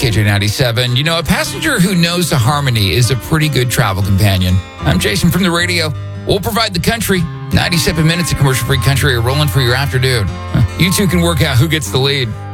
KJ97. You know, a passenger who knows the harmony is a pretty good travel companion. I'm Jason from the radio. We'll provide the country. 97 minutes of commercial-free country are rolling for your afternoon. You two can work out who gets the lead.